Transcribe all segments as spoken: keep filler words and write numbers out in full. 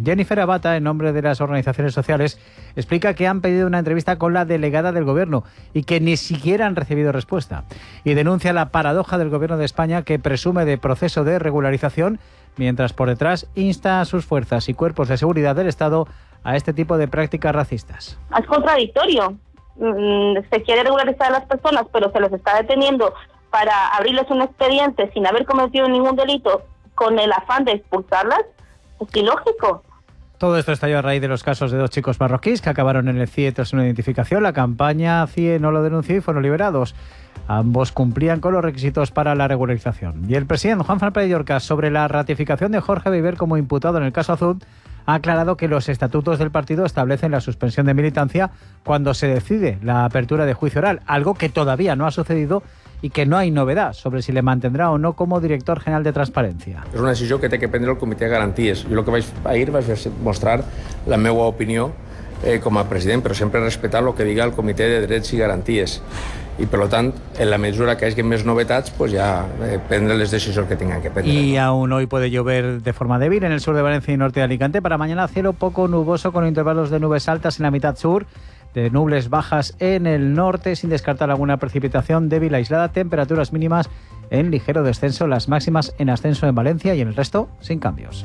Jennifer Abata, en nombre de las organizaciones sociales, explica que han pedido una entrevista con la delegada del Gobierno y que ni siquiera han recibido respuesta. Y denuncia la paradoja del Gobierno de España, que presume de proceso de regularización, mientras por detrás insta a sus fuerzas y cuerpos de seguridad del Estado a este tipo de prácticas racistas. Es contradictorio. Se quiere regularizar a las personas, pero se les está deteniendo para abrirles un expediente sin haber cometido ningún delito con el afán de expulsarlas. Es ilógico. Todo esto estalló a raíz de los casos de dos chicos marroquíes que acabaron en el C I E tras una identificación. La campaña C I E no lo denunció y fueron liberados. Ambos cumplían con los requisitos para la regularización. Y el presidente Juan Fran Pérez Llorcas, sobre la ratificación de Jorge Viver como imputado en el caso Azud, ha aclarado que los estatutos del partido establecen la suspensión de militancia cuando se decide la apertura de juicio oral, algo que todavía no ha sucedido y que no hay novedad sobre si le mantendrà o no como director general de Transparència. És una decisió que té que prendre el Comitè de Garanties. Jo el que vaig ahir vaig mostrar la meva opinió eh, com a president, però sempre respetar el que diga el Comitè de Drets i Garanties. I, per tant, en la mesura que hagi més novetats, pues ya eh, prendre les decisions que tengan que prendre. Y aún hoy puede llover de forma débil en el sur de Valencia y norte de Alicante. Para mañana, cielo poco nuboso con intervalos de nubes altas en la mitad sur, de nubes bajas en el norte, sin descartar alguna precipitación débil aislada. Temperaturas mínimas en ligero descenso, las máximas en ascenso en Valencia y en el resto sin cambios.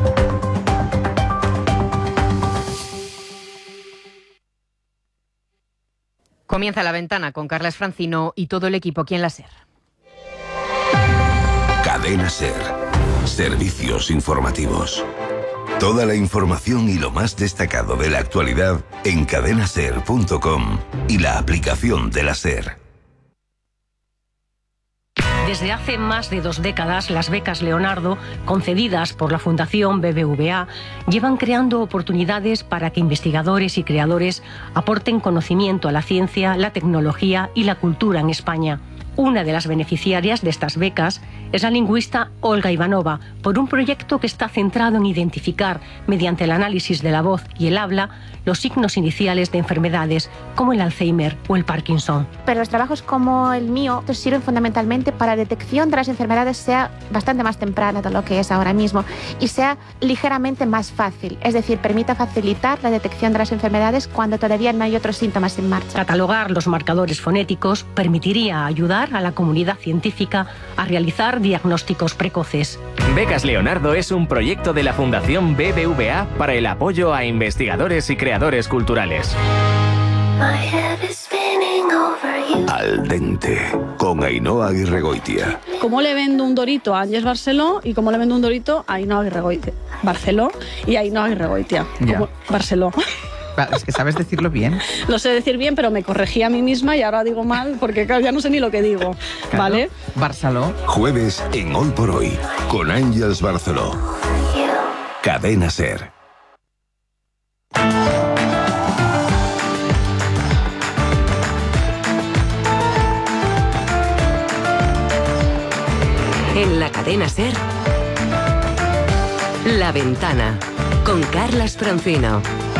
Comienza La Ventana con Carles Francino y todo el equipo aquí en la SER. Cadena SER. Servicios informativos. Toda la información y lo más destacado de la actualidad en cadena ser punto com y la aplicación de la SER. Desde hace más de dos décadas, las becas Leonardo, concedidas por la Fundación B B V A, llevan creando oportunidades para que investigadores y creadores aporten conocimiento a la ciencia, la tecnología y la cultura en España. Una de las beneficiarias de estas becas es la lingüista Olga Ivanova, por un proyecto que está centrado en identificar, mediante el análisis de la voz y el habla, los signos iniciales de enfermedades como el Alzheimer o el Parkinson. Pero los trabajos como el mío sirven fundamentalmente para la detección de las enfermedades sea bastante más temprana de lo que es ahora mismo y sea ligeramente más fácil, es decir, permita facilitar la detección de las enfermedades cuando todavía no hay otros síntomas en marcha. Catalogar los marcadores fonéticos permitiría ayudar a la comunidad científica a realizar diagnósticos precoces. Becas Leonardo es un proyecto de la Fundación B B V A para el apoyo a investigadores y creadores culturales. Al dente, con Ainhoa Aguirregoitia. ¿Cómo le vendo un dorito a Ángeles Barceló y cómo le vendo un dorito a Ainhoa Aguirregoitia? Barceló y Ainhoa Aguirregoitia. Ya. Barceló. Es que sabes decirlo bien. Lo sé decir bien, pero me corregí a mí misma y ahora digo mal porque claro, ya no sé ni lo que digo. Claro. ¿Vale? Barceló. Jueves en Hoy por Hoy, con Ángeles Barceló. Cadena SER. En la Cadena SER, La Ventana, con Carles Francino.